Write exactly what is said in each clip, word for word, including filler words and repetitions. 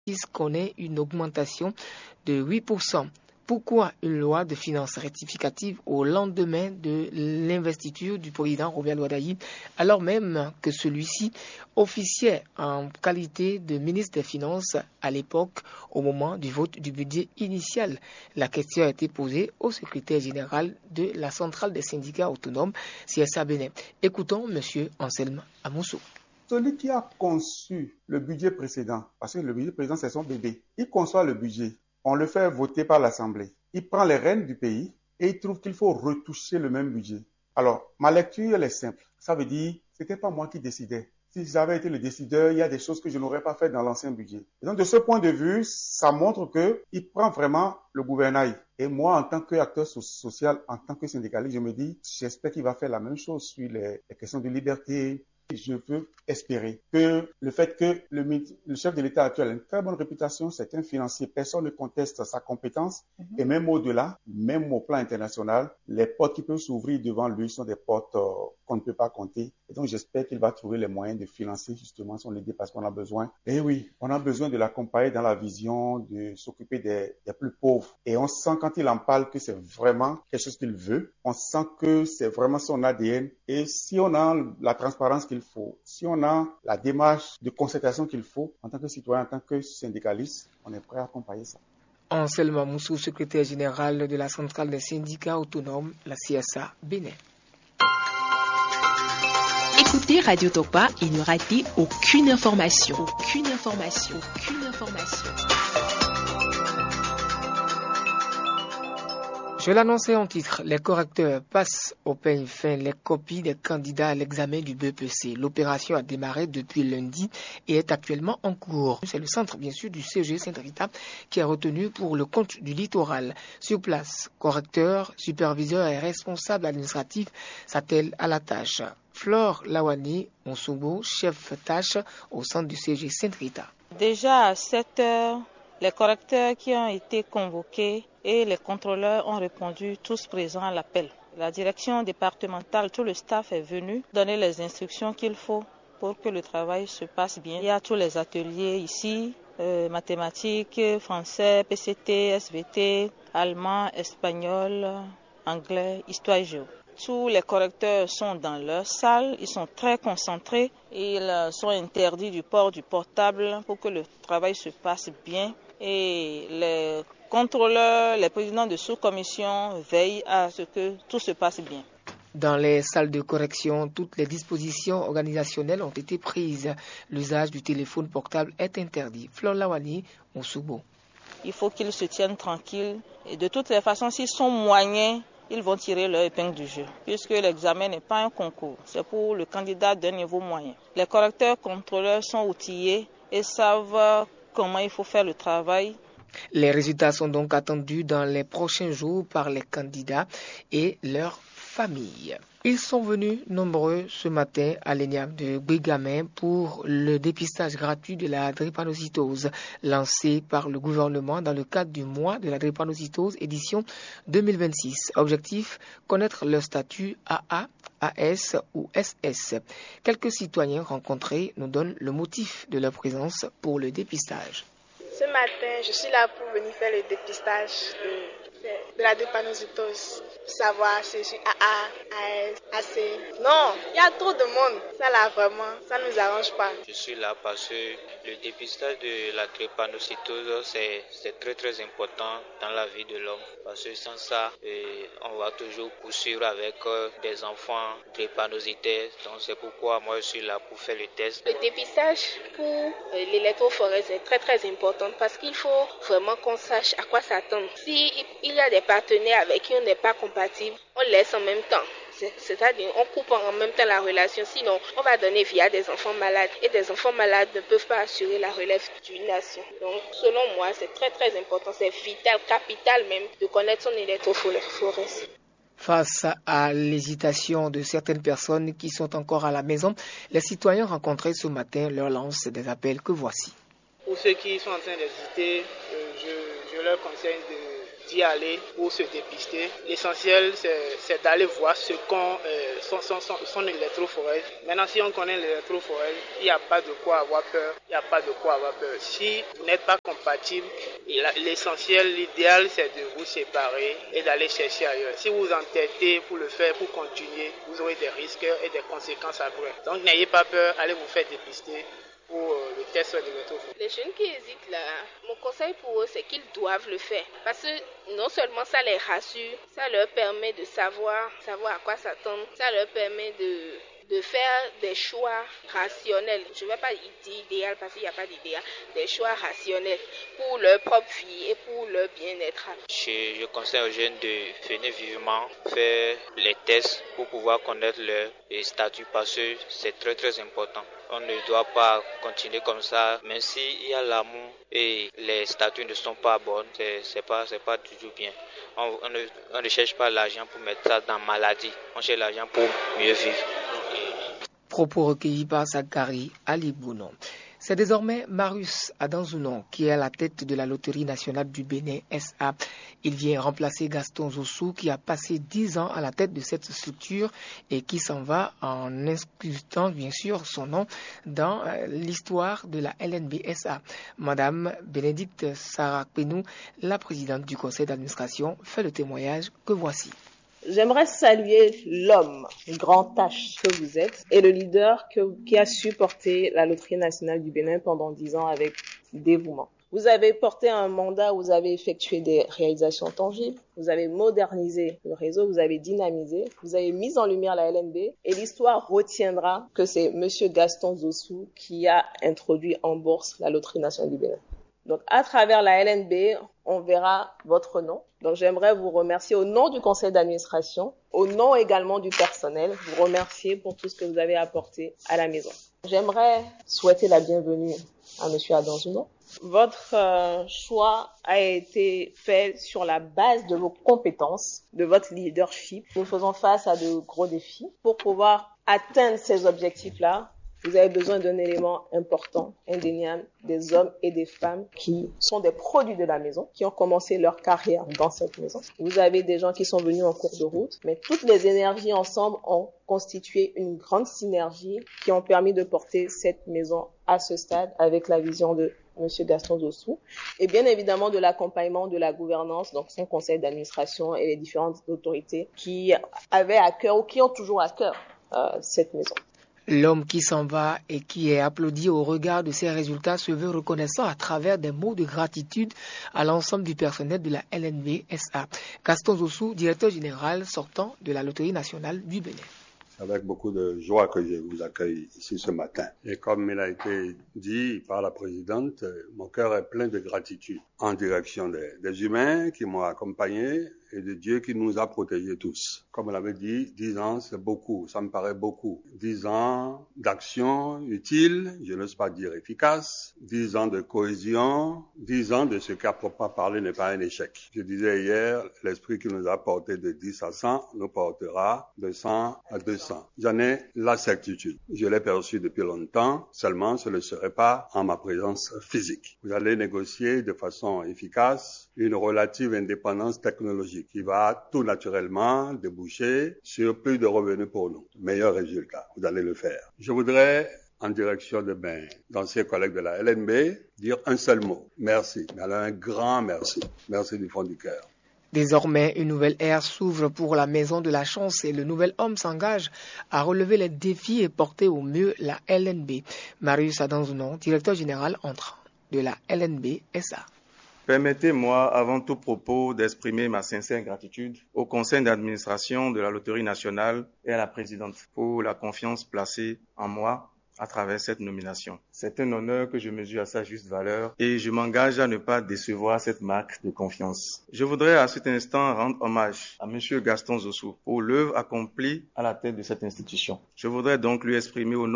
connaît une augmentation de huit pour cent. Pourquoi une loi de finances rectificative au lendemain de l'investiture du président Robert Ouadaï, alors même que celui-ci officiait en qualité de ministre des Finances à l'époque au moment du vote du budget initial? La question a été posée au secrétaire général de la centrale des syndicats autonomes, C S A Bénin. Écoutons M. Anselme Amoussou. Celui qui a conçu le budget précédent, parce que le budget précédent c'est son bébé, il conçoit le budget. On le fait voter par l'Assemblée. Il prend les rênes du pays et il trouve qu'il faut retoucher le même budget. Alors, ma lecture, elle est simple. Ça veut dire, c'était pas moi qui décidais. Si j'avais été le décideur, il y a des choses que je n'aurais pas faites dans l'ancien budget. Et donc, de ce point de vue, ça montre qu'il prend vraiment le gouvernail. Et moi, en tant qu'acteur so- social, en tant que syndicaliste, je me dis, j'espère qu'il va faire la même chose sur les, les questions de liberté. Je peux espérer que le fait que le, le chef de l'État actuel a une très bonne réputation, c'est un financier, personne ne conteste sa compétence, mm-hmm. Et même au-delà, même au plan international, les portes qui peuvent s'ouvrir devant lui sont des portes euh, qu'on ne peut pas compter. Et donc j'espère qu'il va trouver les moyens de financer justement son idée parce qu'on a besoin. Et oui, on a besoin de l'accompagner dans la vision de s'occuper des, des plus pauvres. Et on sent quand il en parle que c'est vraiment quelque chose qu'il veut. On sent que c'est vraiment son A D N. Et si on a la transparence qu'il faut, si on a la démarche de concertation qu'il faut, en tant que citoyen, en tant que syndicaliste, on est prêt à accompagner ça. Anselme Amoussou, secrétaire général de la centrale des syndicats autonomes, la C S A Bénin. Écoutez Radio Topa et ne ratez aucune information. Aucune information. Aucune information. Je l'annonçais en titre, les correcteurs passent au peigne fin les copies des candidats à l'examen du B P C. L'opération a démarré depuis lundi et est actuellement en cours. C'est le centre, bien sûr, du C G Saint-Rita qui est retenu pour le compte du littoral. Sur place, correcteurs, superviseurs et responsables administratifs s'attellent à la tâche. Flore Lawani Monsoubo, chef tâche au centre du C G Saint-Rita. Déjà à sept heures, les correcteurs qui ont été convoqués et les contrôleurs ont répondu tous présents à l'appel. La direction départementale, tout le staff est venu donner les instructions qu'il faut pour que le travail se passe bien. Il y a tous les ateliers ici, euh, mathématiques, français, P C T, S V T, allemand, espagnol, anglais, histoire et géo. Tous les correcteurs sont dans leur salle, ils sont très concentrés, ils sont interdits du port du portable pour que le travail se passe bien. Et les contrôleurs, les présidents de sous-commission veillent à ce que tout se passe bien. Dans les salles de correction, toutes les dispositions organisationnelles ont été prises. L'usage du téléphone portable est interdit. Flore Lawani Monsoubo. Il faut qu'ils se tiennent tranquilles. Et de toutes les façons, s'ils sont moyens, ils vont tirer leur épingle du jeu. Puisque l'examen n'est pas un concours, c'est pour le candidat d'un niveau moyen. Les correcteurs contrôleurs sont outillés et savent comment il faut faire le travail. Les résultats sont donc attendus dans les prochains jours par les candidats et leurs familles. Ils sont venus nombreux ce matin à l'E N I A M de Guégamin pour le dépistage gratuit de la drépanocytose lancé par le gouvernement dans le cadre du mois de la drépanocytose édition deux mille vingt-six. Objectif, connaître leur statut A A, A S ou S S. Quelques citoyens rencontrés nous donnent le motif de leur présence pour le dépistage. Ce matin, je suis là pour venir faire le dépistage de, de la drépanocytose. Savoir si je suis A A, A S, A C. Non, il y a trop de monde. Ça là, vraiment, ça ne nous arrange pas. Je suis là parce que le dépistage de la drépanocytose, c'est, c'est très très important dans la vie de l'homme. Parce que sans ça, eh, on va toujours poursuivre avec euh, des enfants drépanocytaires. Donc c'est pourquoi moi je suis là pour faire le test. Le dépistage pour euh, l'électrophorèse est très très important parce qu'il faut vraiment qu'on sache à quoi s'attendre. Si il y a des partenaires avec qui on n'est pas compatible, on laisse en même temps. C'est-à-dire on coupe en même temps la relation, sinon on va donner via des enfants malades et des enfants malades ne peuvent pas assurer la relève d'une nation. Donc selon moi c'est très très important, c'est vital, capital même de connaître son électrophorèse. Face à l'hésitation de certaines personnes qui sont encore à la maison, les citoyens rencontrés ce matin leur lancent des appels que voici. Pour ceux qui sont en train d'hésiter, je, je leur conseille de d'y aller pour se dépister. L'essentiel, c'est, c'est d'aller voir ce qu'on, euh, son, son, son, son électrophorèse. Maintenant, si on connaît l'électrophorèse, il n'y a pas de quoi avoir peur. Il n'y a pas de quoi avoir peur. Si vous n'êtes pas compatible, l'essentiel, l'idéal, c'est de vous séparer et d'aller chercher ailleurs. Si vous entêtez pour le faire, pour continuer, vous aurez des risques et des conséquences après. Donc, n'ayez pas peur, allez vous faire dépister pour euh, le test de l'électrophorèse. Les jeunes qui hésitent là, mon conseil pour eux, c'est qu'ils doivent le faire. Parce que non seulement ça les rassure, ça leur permet de savoir, savoir à quoi s'attendre, ça leur permet de... de faire des choix rationnels. Je ne vais pas dire idéal parce qu'il n'y a pas d'idéal. Des choix rationnels pour leur propre vie et pour leur bien-être. Je, je conseille aux jeunes de venir vivement faire les tests pour pouvoir connaître leur statut parce que c'est très très important. On ne doit pas continuer comme ça, même s'il y a l'amour et les statuts ne sont pas bonnes, c'est, c'est pas, c'est pas du tout bien. On, on, ne, on ne cherche pas l'argent pour mettre ça dans la maladie, on cherche l'argent pour mieux vivre. Propos recueillis par Zachary Alibounon. C'est désormais Marius Adanzounon qui est à la tête de la Loterie nationale du Bénin S A. Il vient remplacer Gaston Zossou qui a passé dix ans à la tête de cette structure et qui s'en va en inclusant bien sûr son nom dans l'histoire de la L N B S A. Madame Bénédicte Sarakpenou, la présidente du conseil d'administration, fait le témoignage que voici. J'aimerais saluer l'homme, grand H que vous êtes, et le leader que, qui a su porter la Loterie nationale du Bénin pendant dix ans avec dévouement. Vous avez porté un mandat, vous avez effectué des réalisations tangibles, vous avez modernisé le réseau, vous avez dynamisé, vous avez mis en lumière la L N B, et l'histoire retiendra que c'est Monsieur Gaston Zossou qui a introduit en bourse la Loterie nationale du Bénin. Donc, à travers la L N B, on verra votre nom. Donc, j'aimerais vous remercier au nom du conseil d'administration, au nom également du personnel, vous remercier pour tout ce que vous avez apporté à la maison. J'aimerais souhaiter la bienvenue à Monsieur Adanzounon. Votre euh, choix a été fait sur la base de vos compétences, de votre leadership. Nous faisons face à de gros défis. Pour pouvoir atteindre ces objectifs-là, vous avez besoin d'un élément important, indéniable, des hommes et des femmes qui sont des produits de la maison, qui ont commencé leur carrière dans cette maison. Vous avez des gens qui sont venus en cours de route, mais toutes les énergies ensemble ont constitué une grande synergie qui ont permis de porter cette maison à ce stade avec la vision de Monsieur Gaston Zossou et bien évidemment de l'accompagnement de la gouvernance, donc son conseil d'administration et les différentes autorités qui avaient à cœur ou qui ont toujours à cœur euh, cette maison. L'homme qui s'en va et qui est applaudi au regard de ses résultats se veut reconnaissant à travers des mots de gratitude à l'ensemble du personnel de la L N B S A. Gaston Zossou, directeur général sortant de la Loterie nationale du Bénin. C'est avec beaucoup de joie que je vous accueille ici ce matin. Et comme il a été dit par la présidente, mon cœur est plein de gratitude en direction des, des humains qui m'ont accompagné et de Dieu qui nous a protégés tous. Comme on l'avait dit, dix ans, c'est beaucoup, ça me paraît beaucoup. Dix ans d'action utile, je n'ose pas dire efficace, dix ans de cohésion, dix ans de ce qu'à proprement parler n'est pas un échec. Je disais hier, l'esprit qui nous a porté de dix à cent nous portera de cent à deux cents. J'en ai la certitude. Je l'ai perçu depuis longtemps, seulement ce ne serait pas en ma présence physique. Vous allez négocier de façon efficace une relative indépendance technologique qui va tout naturellement déboucher sur plus de revenus pour nous. Meilleur résultat, vous allez le faire. Je voudrais, en direction de mes d'anciens collègues de la L N B, dire un seul mot. Merci. Mais alors un grand merci. Merci du fond du cœur. Désormais, une nouvelle ère s'ouvre pour la Maison de la Chance et le nouvel homme s'engage à relever les défis et porter au mieux la L N B. Marius Adanzounon, directeur général entrant de la L N B S A. Permettez-moi, avant tout propos, d'exprimer ma sincère gratitude au conseil d'administration de la Loterie nationale et à la présidente pour la confiance placée en moi à travers cette nomination. C'est un honneur que je mesure à sa juste valeur et je m'engage à ne pas décevoir cette marque de confiance. Je voudrais à cet instant rendre hommage à Monsieur Gaston Zossou pour l'œuvre accomplie à la tête de cette institution. Je voudrais donc lui exprimer au nom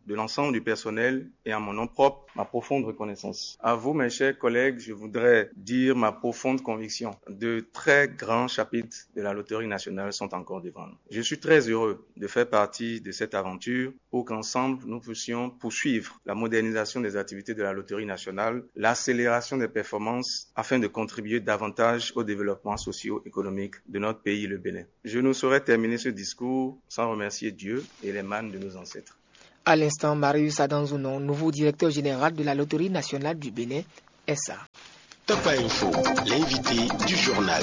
de l'ensemble du personnel et en mon nom propre, ma profonde reconnaissance. À vous, mes chers collègues, je voudrais dire ma profonde conviction. De très grands chapitres de la Loterie nationale sont encore devant nous. Je suis très heureux de faire partie de cette aventure pour qu'ensemble nous puissions poursuivre la modernisation des activités de la Loterie nationale, l'accélération des performances afin de contribuer davantage au développement socio-économique de notre pays, le Bénin. Je ne saurais terminer ce discours sans remercier Dieu et les mânes de nos ancêtres. À l'instant, Marius Adanzounon, nouveau directeur général de la Loterie nationale du Bénin, S A. Top Info, l'invité du journal.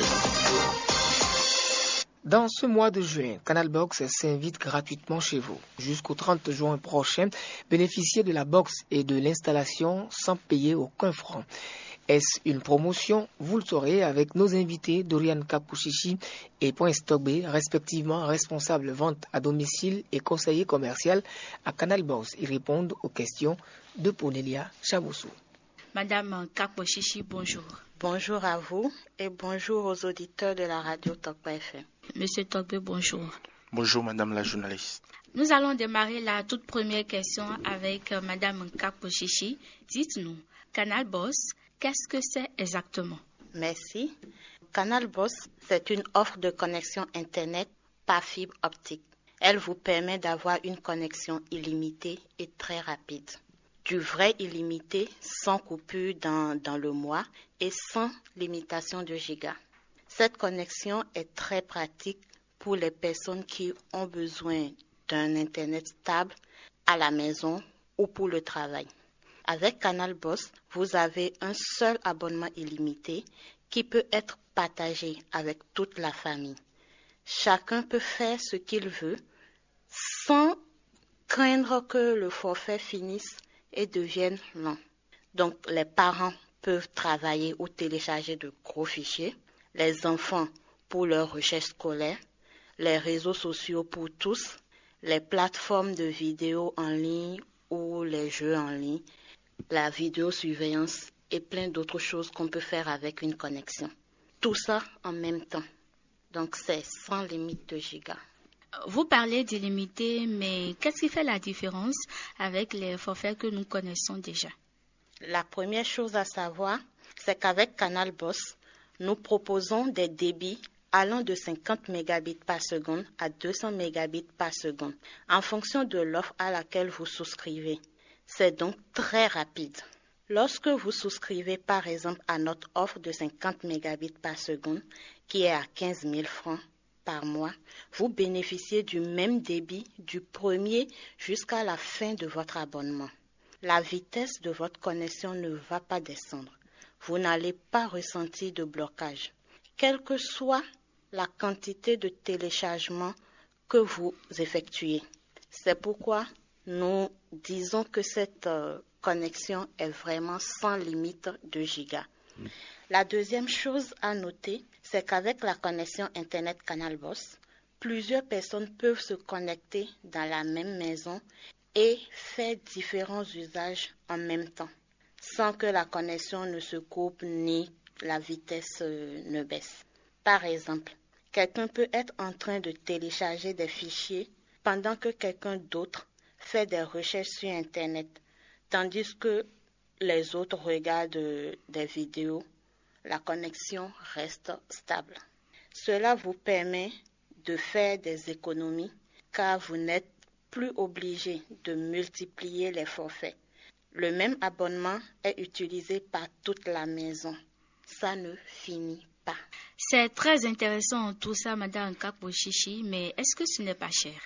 Dans ce mois de juin, Canal Box s'invite gratuitement chez vous. Jusqu'au trente juin prochain, bénéficiez de la box et de l'installation sans payer aucun franc. Est-ce une promotion? Vous le saurez avec nos invités Dorian Kapouchichi et Point Stockbé, respectivement responsables vente à domicile et conseiller commercial à Canal Box. Ils répondent aux questions de Ponelia Chamoussou. Madame Kapouchichi, bonjour. Bonjour à vous et bonjour aux auditeurs de la radio Tokpa F M. Monsieur Stockbé, bonjour. Bonjour Madame la journaliste. Nous allons démarrer la toute première question avec Madame Kapouchichi. Dites-nous, Canal Boss, qu'est-ce que c'est exactement? Merci. Canal Boss, c'est une offre de connexion Internet par fibre optique. Elle vous permet d'avoir une connexion illimitée et très rapide. Du vrai illimité, sans coupure dans, dans le mois et sans limitation de gigas. Cette connexion est très pratique pour les personnes qui ont besoin d'un Internet stable à la maison ou pour le travail. Avec Canal Boss, vous avez un seul abonnement illimité qui peut être partagé avec toute la famille. Chacun peut faire ce qu'il veut sans craindre que le forfait finisse et devienne lent. Donc, les parents peuvent travailler ou télécharger de gros fichiers, les enfants pour leurs recherches scolaires, les réseaux sociaux pour tous, les plateformes de vidéos en ligne ou les jeux en ligne, la vidéosurveillance et plein d'autres choses qu'on peut faire avec une connexion. Tout ça en même temps. Donc, c'est sans limite de gigas. Vous parlez d'illimité, mais qu'est-ce qui fait la différence avec les forfaits que nous connaissons déjà? La première chose à savoir, c'est qu'avec Canal Boss, nous proposons des débits allant de cinquante mégabits par seconde à deux cents mégabits par seconde, en fonction de l'offre à laquelle vous souscrivez. C'est donc très rapide. Lorsque vous souscrivez par exemple à notre offre de cinquante mégabits par seconde, qui est à quinze mille francs par mois, vous bénéficiez du même débit du premier jusqu'à la fin de votre abonnement. La vitesse de votre connexion ne va pas descendre. Vous n'allez pas ressentir de blocage, quelle que soit la quantité de téléchargement que vous effectuez. C'est pourquoi nous disons que cette euh, connexion est vraiment sans limite de gigas. Mmh. La deuxième chose à noter, c'est qu'avec la connexion Internet Canal Boss, plusieurs personnes peuvent se connecter dans la même maison et faire différents usages en même temps, sans que la connexion ne se coupe ni la vitesse euh, ne baisse. Par exemple, quelqu'un peut être en train de télécharger des fichiers pendant que quelqu'un d'autre fait des recherches sur Internet, tandis que les autres regardent des vidéos. La connexion reste stable. Cela vous permet de faire des économies car vous n'êtes plus obligé de multiplier les forfaits. Le même abonnement est utilisé par toute la maison. Ça ne finit pas. C'est très intéressant tout ça, Madame Kapouchichi, mais est-ce que ce n'est pas cher?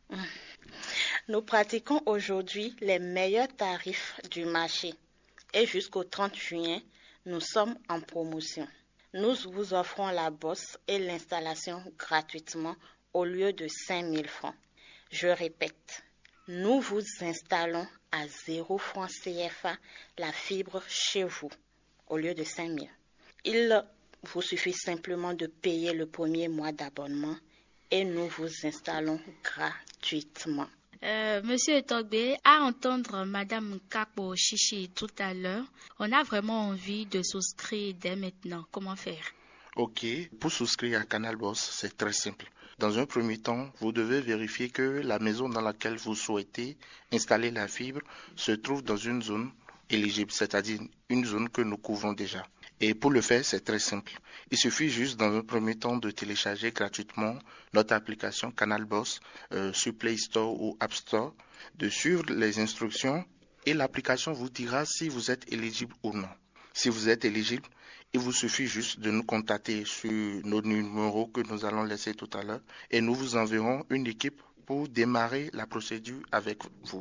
Nous pratiquons aujourd'hui les meilleurs tarifs du marché et jusqu'au trente juin, nous sommes en promotion. Nous vous offrons la bosse et l'installation gratuitement au lieu de cinq mille francs. Je répète, nous vous installons à zéro francs C F A la fibre chez vous au lieu de cinq mille. Il vous suffit simplement de payer le premier mois d'abonnement et nous vous installons gratuitement. Euh, Monsieur Togbé, à entendre Madame Kapouchichi tout à l'heure, on a vraiment envie de souscrire dès maintenant. Comment faire? Ok, pour souscrire à Canal Boss, c'est très simple. Dans un premier temps, vous devez vérifier que la maison dans laquelle vous souhaitez installer la fibre se trouve dans une zone éligible, c'est-à-dire une zone que nous couvrons déjà. Et pour le faire, c'est très simple. Il suffit juste dans un premier temps de télécharger gratuitement notre application Canal Boss euh, sur Play Store ou App Store, de suivre les instructions et l'application vous dira si vous êtes éligible ou non. Si vous êtes éligible, il vous suffit juste de nous contacter sur nos numéros que nous allons laisser tout à l'heure et nous vous enverrons une équipe pour démarrer la procédure avec vous.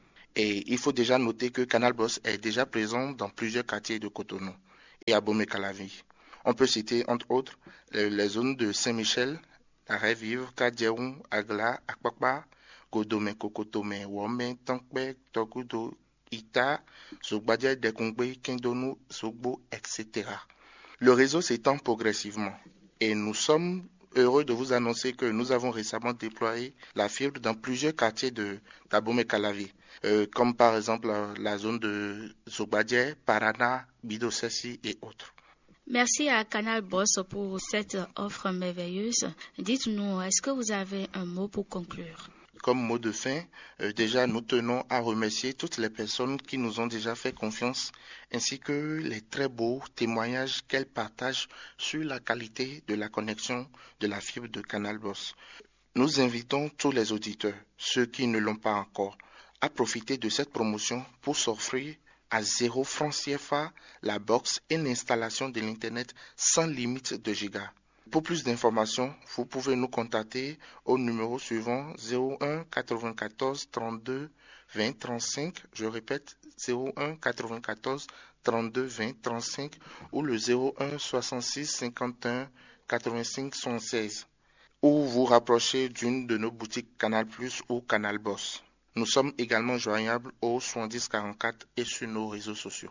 Et il faut déjà noter que Canal Boss est déjà présent dans plusieurs quartiers de Cotonou et à Abomey-Calavi. On peut citer entre autres les, les zones de Saint-Michel, Arrêt-Vivre, Kadjeroun, Agla, Akpakpa, Godome, Kokotome, Wome, Tankbe, Tokudo, Ita, Sogbadja, Dekongbe, Kindonou, Sogbo, et cetera. Le réseau s'étend progressivement et nous sommes heureux de vous annoncer que nous avons récemment déployé la fibre dans plusieurs quartiers de Abomey-Calavi, euh, comme par exemple la, la zone de Sogbadja, Parana, Bidosessi et autres. Merci à Canal Boss pour cette offre merveilleuse. Dites-nous, est-ce que vous avez un mot pour conclure? Comme mot de fin, euh, déjà nous tenons à remercier toutes les personnes qui nous ont déjà fait confiance, ainsi que les très beaux témoignages qu'elles partagent sur la qualité de la connexion de la fibre de Canal Boss. Nous invitons tous les auditeurs, ceux qui ne l'ont pas encore, à profiter de cette promotion pour s'offrir à zéro franc C F A la box et l'installation de l'Internet sans limite de gigas. Pour plus d'informations, vous pouvez nous contacter au numéro suivant zéro un quatre-vingt-quatorze trente-deux vingt trente-cinq, je répète zéro un quatre-vingt-quatorze trente-deux vingt trente-cinq ou le zéro un soixante-six cinquante et un quatre-vingt-cinq soixante-seize, ou vous rapprocher d'une de nos boutiques Canal Plus ou Canal Boss. Nous sommes également joignables au soixante-dix quarante-quatre et sur nos réseaux sociaux.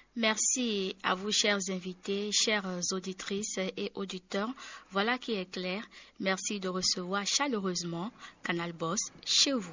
Merci à vous, chers invités, chères auditrices et auditeurs. Voilà qui est clair. Merci de recevoir chaleureusement Canal Boss chez vous.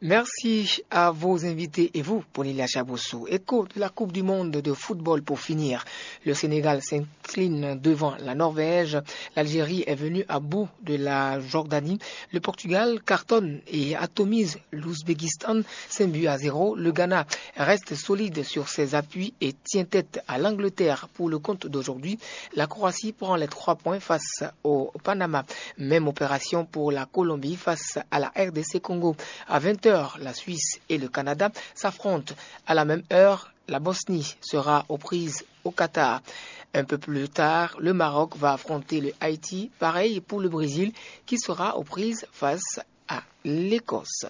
Merci à vos invités et vous, Ponilia Chabossou. Écho de la Coupe du monde de football pour finir. Le Sénégal s'incline devant la Norvège. L'Algérie est venue à bout de la Jordanie. Le Portugal cartonne et atomise l'Ouzbékistan cinq buts à zéro. Le Ghana reste solide sur ses appuis et tient tête à l'Angleterre pour le compte d'aujourd'hui. La Croatie prend les trois points face au Panama. Même opération pour la Colombie face à la R D C Congo. À vingt heures, la Suisse et le Canada s'affrontent. À la même heure, la Bosnie sera aux prises au Qatar. Un peu plus tard, le Maroc va affronter le Haïti. Pareil pour le Brésil qui sera aux prises face à l'Écosse.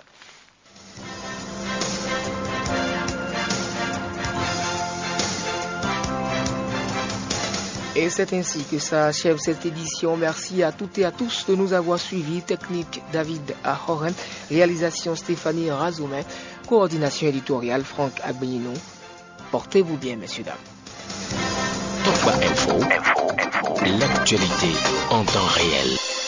Et c'est ainsi que s'achève cette édition. Merci à toutes et à tous de nous avoir suivis. Technique David Ahoren, réalisation Stéphanie Razoumet, coordination éditoriale Franck Agbenino. Portez-vous bien, messieurs, dames. Top Info, l'actualité en temps réel.